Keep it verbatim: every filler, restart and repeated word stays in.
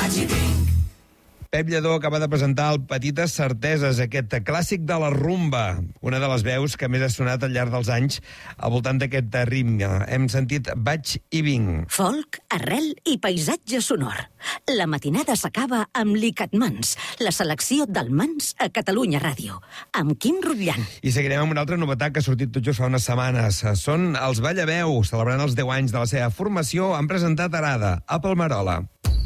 Vaig i vinc. Pep Lledó acaba de presentar el Petites Certeses, aquest clàssic de la rumba, una de les veus que més ha sonat al llarg dels anys al voltant d'aquest ritme. Hem sentit Vaig i vinc. Folk, arrel i paisatge sonor. La matinada s'acaba amb l'Icatmans, la selecció del Mans a Catalunya Ràdio, amb Quim Rutllant. I seguirem amb una altra novetat que ha sortit tot just fa unes setmanes. Són els Ballaveu, celebrant els deu anys de la seva formació, han presentat Arada, a Palmerola.